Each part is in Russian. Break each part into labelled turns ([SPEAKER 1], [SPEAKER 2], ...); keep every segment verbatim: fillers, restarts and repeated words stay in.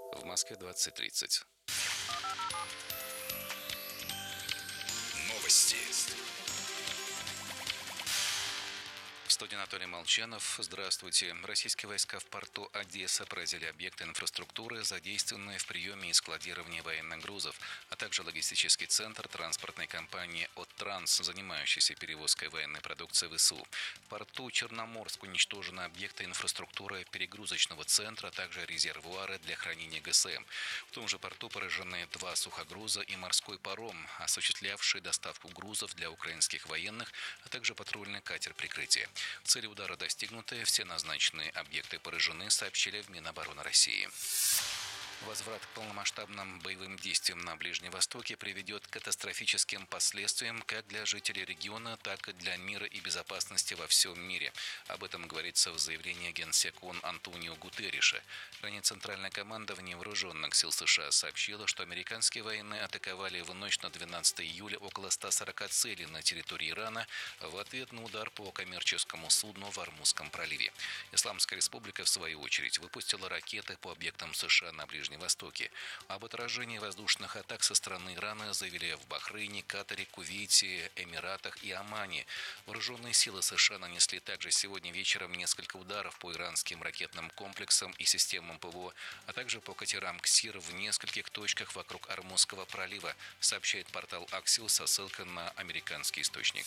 [SPEAKER 1] В Москве двадцать тридцать.
[SPEAKER 2] Новости.
[SPEAKER 1] В студии Анатолий Молчанов. Здравствуйте. Российские войска в порту Одесса поразили объекты инфраструктуры, задействованные в приеме и складировании военных грузов, а также логистический центр транспортной компании «Оттранс», занимающейся перевозкой военной продукции в ВСУ. В порту Черноморск уничтожены объекты инфраструктуры перегрузочного центра, а также резервуары для хранения ГСМ. В том же порту поражены два сухогруза и морской паром, осуществлявший доставку грузов для украинских военных, а также патрульный катер прикрытия. Цели удара достигнуты, все назначенные объекты поражены, сообщили в Минобороны России. Возврат к полномасштабным боевым действиям на Ближнем Востоке приведет к катастрофическим последствиям как для жителей региона, так и для мира и безопасности во всем мире. Об этом говорится в заявлении генсека ООН Антонио Гутерриша. Ранее Центральное командование вооруженных сил США сообщило, что американские военные атаковали в ночь на двенадцатое июля около ста сорока целей на территории Ирана в ответ на удар по коммерческому судну в Ормузском проливе. Исламская республика, в свою очередь, выпустила ракеты по объектам США на Ближнем Востоке. Об отражении воздушных атак со стороны Ирана заявили в Бахрейне, Катаре, Кувейте, Эмиратах и Омане. Вооруженные силы США нанесли также сегодня вечером несколько ударов по иранским ракетным комплексам и системам ПВО, а также по катерам «Ксир» в нескольких точках вокруг Ормузского пролива, сообщает портал Axios со ссылкой на американский источник.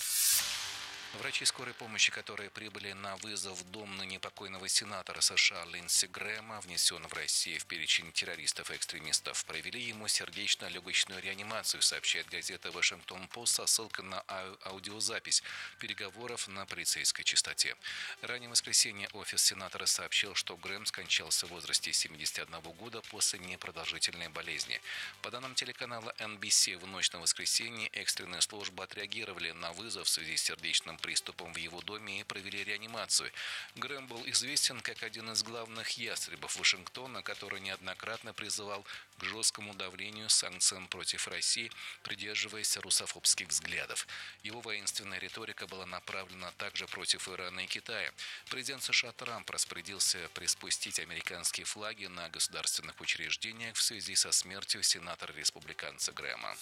[SPEAKER 1] Врачи скорой помощи, которые прибыли на вызов в дом ныне покойного сенатора США Линдси Грэма, внесен в Россию в перечень террористов и экстремистов, провели ему сердечно-легочную реанимацию, сообщает газета «Вашингтон-Пост» со ссылкой на ау- аудиозапись переговоров на полицейской частоте. Ранее в воскресенье офис сенатора сообщил, что Грэм скончался в возрасте семидесяти одного года после непродолжительной болезни. По данным телеканала эн би си, в ночь на воскресенье экстренные службы отреагировали на вызов в связи с сердечным приступом в его доме и провели реанимацию. Грэм был известен как один из главных ястребов Вашингтона, который неоднократно призывал к жесткому давлению санкциям против России, придерживаясь русофобских взглядов. Его воинственная риторика была направлена также против Ирана и Китая. Президент США Трамп распорядился приспустить американские флаги на государственных учреждениях в связи со смертью сенатора-республиканца Грэма.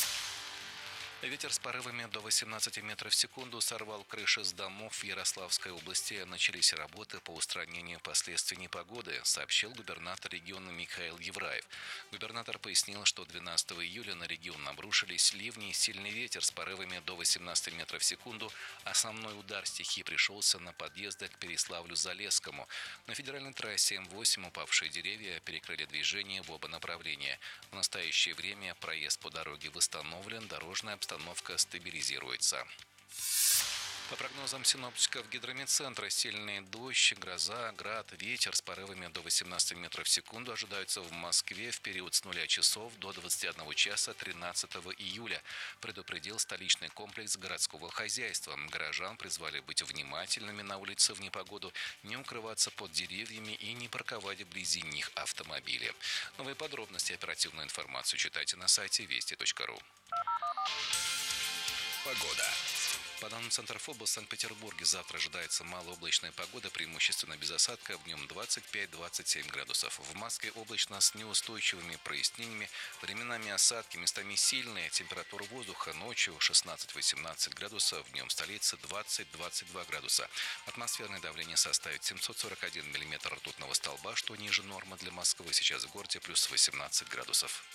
[SPEAKER 1] Ветер с порывами до восемнадцати метров в секунду сорвал крыши с домов в Ярославской области. Начались работы по устранению последствий непогоды, сообщил губернатор региона Михаил Евраев. Губернатор пояснил, что двенадцатого июля на регион обрушились ливни и сильный ветер с порывами до восемнадцати метров в секунду. Основной удар стихии пришелся на подъезды к Переславлю-Залесскому. На федеральной трассе эм восемь упавшие деревья перекрыли движение в оба направления. В настоящее время проезд по дороге восстановлен, дорожная обстановка Обстановка стабилизируется. По прогнозам синоптиков Гидрометцентра, сильный дождь, гроза, град, ветер с порывами до восемнадцати метров в секунду ожидаются в Москве в период с нуля часов до двадцати одного часа тринадцатого июля, предупредил столичный комплекс городского хозяйства. Горожан призвали быть внимательными на улице в непогоду, не укрываться под деревьями и не парковать вблизи них автомобили. Новые подробности и оперативную информацию читайте на сайте вести точка ру.
[SPEAKER 2] Погода.
[SPEAKER 1] По данным Центрфоба, в Санкт-Петербурге завтра ожидается малооблачная погода, преимущественно без осадков, днем двадцать пять - двадцать семь градусов. В Москве облачно с неустойчивыми прояснениями, временами осадки, местами сильные, температура воздуха ночью шестнадцать - восемнадцать градусов, днем в столице двадцать - двадцать два градуса. Атмосферное давление составит семьсот сорок один миллиметр ртутного столба, что ниже нормы для Москвы, сейчас в городе плюс восемнадцать градусов.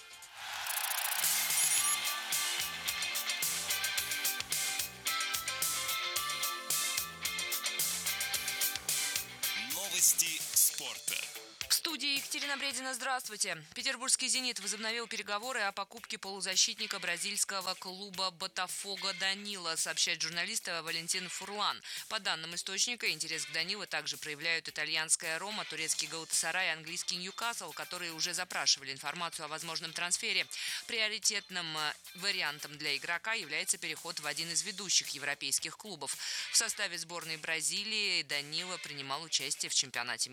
[SPEAKER 2] Новости спорта.
[SPEAKER 3] В студии Екатерина Бредина, здравствуйте. Петербургский «Зенит» возобновил переговоры о покупке полузащитника бразильского клуба «Ботафого» Данила, сообщает журналист Валентин Фурлан. По данным источника, интерес к Данилу также проявляют итальянская «Рома», турецкий «Галатасарай» и английский «Ньюкасл», которые уже запрашивали информацию о возможном трансфере. Приоритетным вариантом для игрока является переход в один из ведущих европейских клубов. В составе сборной Бразилии Данила принимал участие в чемпионате мира по футболу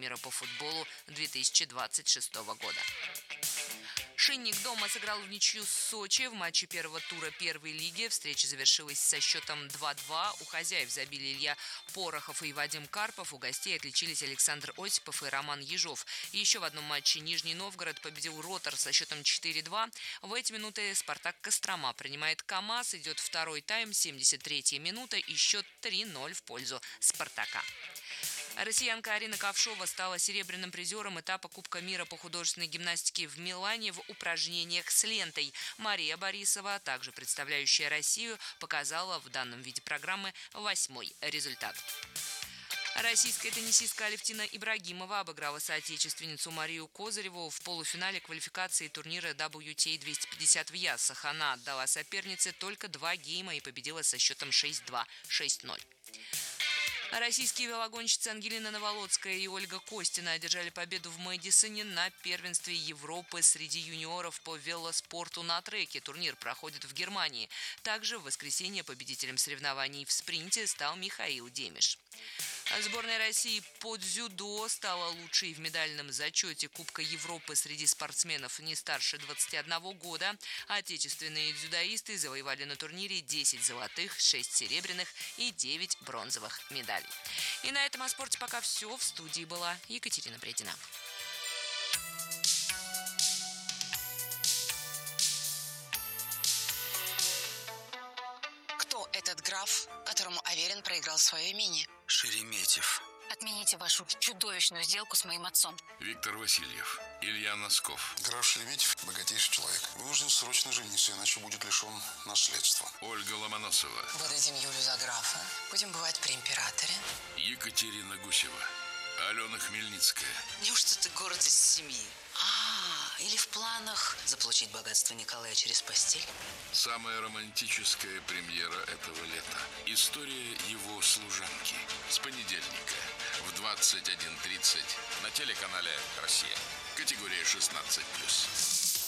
[SPEAKER 3] футболу две тысячи двадцать шестого года. Шинник дома сыграл в ничью с Сочи в матче первого тура первой лиги. Встреча завершилась со счетом два-два. У хозяев забили Илья Порохов и Вадим Карпов. У гостей отличились Александр Осипов и Роман Ежов. И еще в одном матче Нижний Новгород победил Ротор со счетом четыре-два. В эти минуты Спартак Кострома принимает КамАЗ. Идет второй тайм, семьдесят третья минута и счет три-ноль в пользу Спартака. Россиянка Арина Ковшова стала серебряным призером этапа Кубка мира по художественной гимнастике в Милане в упражнениях с лентой. Мария Борисова, также представляющая Россию, показала в данном виде программы восьмой результат. Российская теннисистка Алевтина Ибрагимова обыграла соотечественницу Марию Козыреву в полуфинале квалификации турнира дабл ю ти эй двести пятьдесят в Яссах. Она отдала сопернице только два гейма и победила со счетом шесть-два, шесть-ноль. Российские велогонщицы Ангелина Наволоцкая и Ольга Костина одержали победу в Мэдисоне на первенстве Европы среди юниоров по велоспорту на треке. Турнир проходит в Германии. Также в воскресенье победителем соревнований в спринте стал Михаил Демиш. Сборная России по дзюдо стала лучшей в медальном зачете Кубка Европы среди спортсменов не старше двадцати одного года. Отечественные дзюдоисты завоевали на турнире десять золотых, шесть серебряных и девять бронзовых медалей. И на этом о спорте пока все. В студии была Екатерина Бредина.
[SPEAKER 2] Кто этот граф, которому Аверин проиграл свое имение?
[SPEAKER 4] Шереметьев.
[SPEAKER 2] Отмените вашу чудовищную сделку с моим отцом.
[SPEAKER 5] Виктор Васильев. Илья Носков.
[SPEAKER 6] Граф Шереметьев – богатейший человек. Вынужден срочно жениться, иначе будет лишен наследства.
[SPEAKER 5] Ольга Ломоносова.
[SPEAKER 2] Выдадим Юлю за графа. Будем бывать при императоре.
[SPEAKER 5] Екатерина Гусева. Алена Хмельницкая.
[SPEAKER 2] Неужто ты гордость семьи? А, или в планах заполучить богатство Николая через постель?
[SPEAKER 5] Самая романтическая премьера этого лета. История его служанки. С понедельника в двадцать один тридцать на телеканале «Россия». Категория шестнадцать плюс.